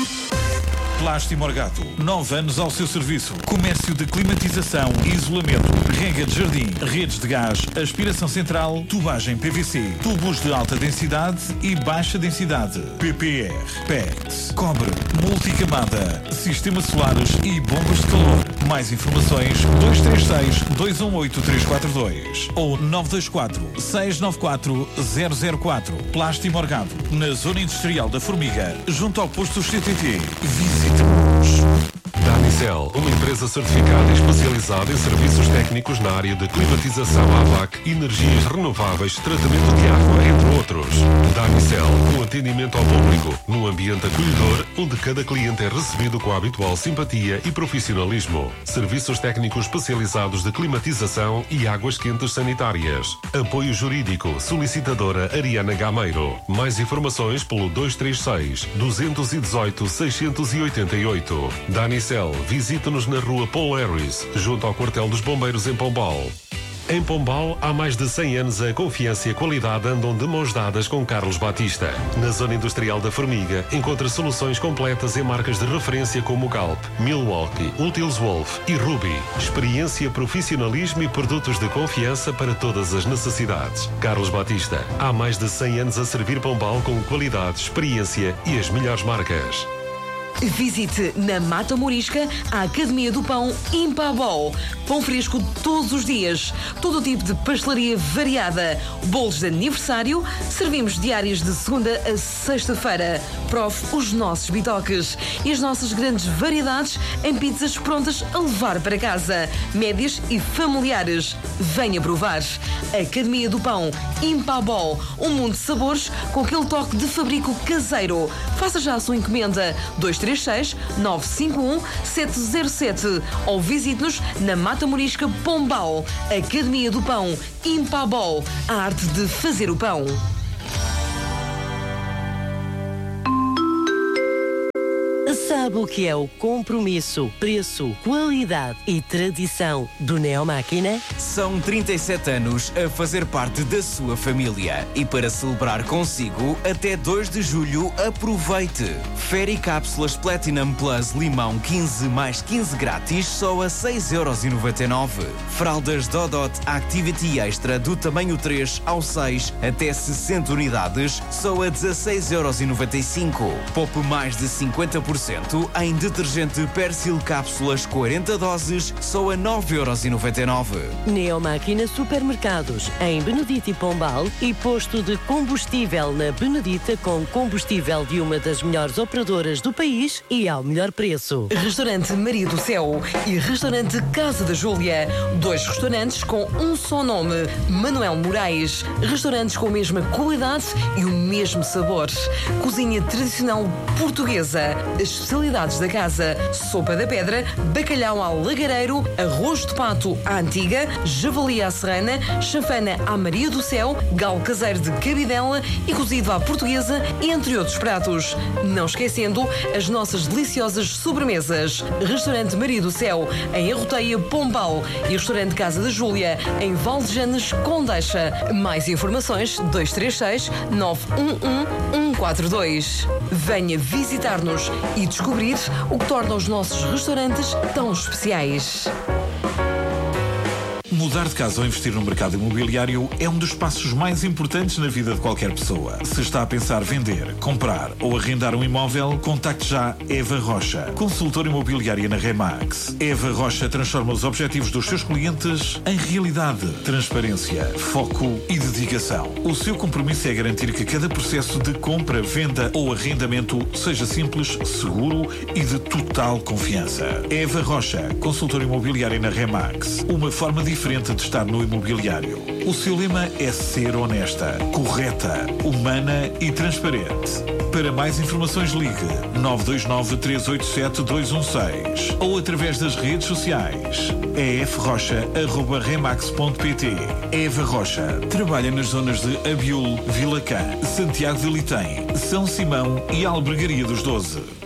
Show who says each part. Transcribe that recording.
Speaker 1: Plástico Morgato, 9 anos ao seu serviço. Comércio de climatização e isolamento, rega de jardim, redes de gás, aspiração central, tubagem PVC, tubos de alta densidade e baixa densidade, PPR, PET, cobre, multicamada, sistemas solares e bombas de calor. Mais informações 236-218-342 ou 924-694-004. Plástico Morgado, na Zona Industrial da Formiga, junto ao posto CTT. Visite-nos.
Speaker 2: Danicel, uma empresa certificada e especializada em serviços técnicos na área de climatização AVAC, energias renováveis, tratamento de água, entre outros. Danicel, um atendimento ao público, num ambiente acolhedor, onde cada cliente é recebido com a habitual simpatia e profissionalismo. Serviços técnicos especializados de climatização e águas quentes sanitárias. Apoio jurídico, solicitadora Ariana Gameiro. Mais informações pelo 236-218-688. Danicel, visite-nos na rua Paul Harris, junto ao quartel dos bombeiros em Pombal. Em Pombal, há mais de 100 anos, a confiança e a qualidade andam de mãos dadas com Carlos Batista. Na Zona Industrial da Formiga, encontra soluções completas em marcas de referência como Galp, Milwaukee, Utils Wolf e Ruby. Experiência, profissionalismo e produtos de confiança para todas as necessidades. Carlos Batista, há mais de 100 anos a servir Pombal com qualidade, experiência e as melhores marcas.
Speaker 3: Visite na Mata Morisca a Academia do Pão Impabol. Pão fresco todos os dias. Todo o tipo de pastelaria variada. Bolos de aniversário. Servimos diárias de segunda a sexta-feira. Prove os nossos bitoques e as nossas grandes variedades em pizzas prontas a levar para casa. Médias e familiares. Venha provar. Academia do Pão Impabol. Um mundo de sabores com aquele toque de fabrico caseiro. Faça já a sua encomenda. 236-951-707 ou visite-nos na Mata Morisca Pombal. Academia do Pão Impabol. A arte de fazer o pão.
Speaker 4: Sabe o que é o compromisso, preço, qualidade e tradição do Neomáquina?
Speaker 5: São 37 anos a fazer parte da sua família. E para celebrar consigo, até 2 de julho, aproveite! Fairy Cápsulas Platinum Plus Limão 15 mais 15 grátis só a 6,99€. Fraldas Dodot Activity Extra do tamanho 3 ao 6 até 60 unidades só a 16,95€. Poupe mais de 50% em detergente Persil Cápsulas 40 doses só a 9,99€.
Speaker 4: Neomáquina Supermercados em Benedita e Pombal e posto de combustível na Benedita com combustível de uma das melhores operadoras do país e ao melhor preço.
Speaker 3: Restaurante Maria do Céu e Restaurante Casa da Júlia. 2 restaurantes com um só nome. Manuel Moraes. Restaurantes com a mesma qualidade e o mesmo sabor. Cozinha tradicional portuguesa. As especialidades da casa: sopa da pedra, bacalhau ao lagareiro, arroz de pato à antiga, javali à serrana, chanfana à Maria do Céu, galo caseiro de cabidela e cozido à portuguesa, entre outros pratos. Não esquecendo as nossas deliciosas sobremesas. Restaurante Maria do Céu, em Arroteia, Pombal, e Restaurante Casa da Júlia, em Valdejanes, Condeixa. Mais informações 236-911-142. Venha visitar-nos e descobrir o que torna os nossos restaurantes tão especiais.
Speaker 1: Mudar de casa ou investir no mercado imobiliário é um dos passos mais importantes na vida de qualquer pessoa. Se está a pensar vender, comprar ou arrendar um imóvel, contacte já Eva Rocha, consultora imobiliária na Remax. Eva Rocha transforma os objetivos dos seus clientes em realidade. Transparência, foco e dedicação. O seu compromisso é garantir que cada processo de compra, venda ou arrendamento seja simples, seguro e de total confiança. Eva Rocha, consultora imobiliária na Remax. Uma forma diferente de estar no imobiliário. O seu lema é ser honesta, correta, humana e transparente. Para mais informações ligue 929-387-216 ou através das redes sociais efrocha@remax.pt. Eva Rocha trabalha nas zonas de Abiúl, Vilacã, Santiago de Litem, São Simão e Albergaria dos 12.